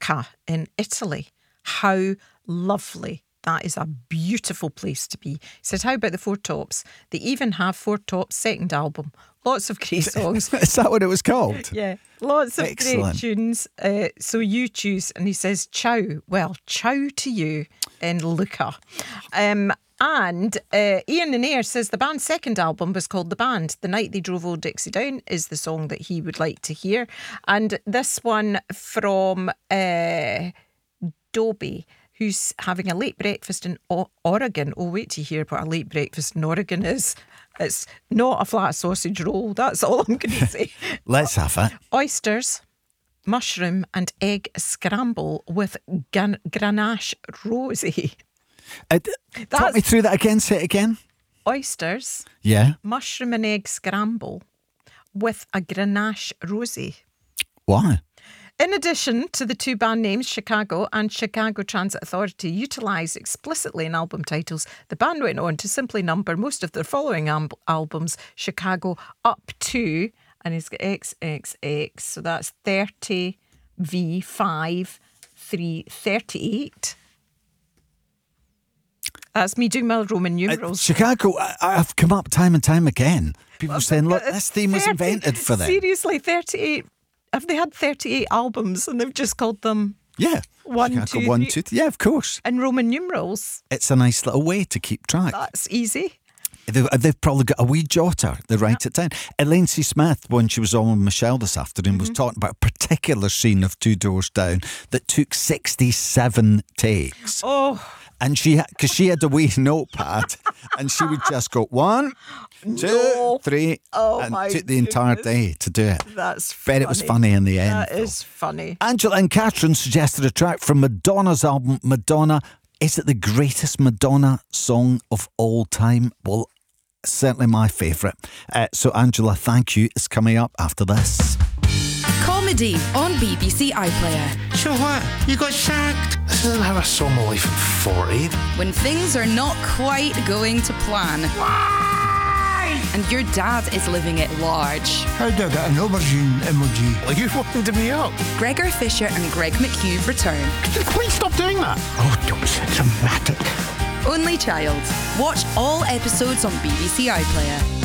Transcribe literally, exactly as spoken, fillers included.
Lucca in Italy. How lovely. That is a beautiful place to be. He said, how about the Four Tops? They even have Four Tops' second album. Lots of great songs. Is that what it was called? Yeah, lots of Excellent. great tunes. Uh, so you choose. And he says, ciao. Well, ciao to you in Lucca. Um, and uh, Ian Nair says the band's second album was called The Band. The Night They Drove Old Dixie Down is the song that he would like to hear. And this one from uh, Dobie, who's having a late breakfast in o- Oregon. Oh, wait to hear what a late breakfast in Oregon is. It's not a flat sausage roll. That's all I'm going to say. Let's have it. Oysters, mushroom and egg scramble with gan- Grenache rosé. Uh, d- talk me through that again. Say it again. Oysters, Yeah. mushroom and egg scramble with a Grenache rosé. Why? In addition to the two band names, Chicago and Chicago Transit Authority, utilised explicitly in album titles, the band went on to simply number most of their following al- albums, Chicago up to, and it's got X X X, so that's thirty V five three thirty-eight. That's me doing my Roman Uh, numerals. Chicago, I, I've come up time and time again. People saying, look, Uh, this theme was thirty invented for them. Seriously, thirty-eight. Have they had thirty-eight albums and they've just called them Yeah. one, Chicago two, one, three. two, th- yeah, of course. in Roman numerals? It's a nice little way to keep track. That's easy. They've, they've probably got a wee jotter. They write it down. Elaine C. Smith, when she was on with Michelle this afternoon, was talking about a particular scene of Two Doors Down that took sixty-seven takes. Oh, And she, because she had a wee notepad, and she would just go one, two, No. three, Oh, and my took the entire goodness. day to do it. that's Bet funny. it was funny in the end. That though. is funny. Angela and Catherine suggested a track from Madonna's album, Madonna. Is it the greatest Madonna song of all time? Well, certainly my favourite. Uh, so, Angela, thank you. It's coming up after this. Comedy on B B C iPlayer. So what? You got sacked? This isn't how I saw my life at forty. When things are not quite going to plan. Why? And your dad is living it large. How do I get an aubergine emoji? Well, you winded me up. Gregor Fisher and Greg McHugh return. Please stop doing that. Oh, don't be so dramatic. Only Child. Watch all episodes on B B C iPlayer.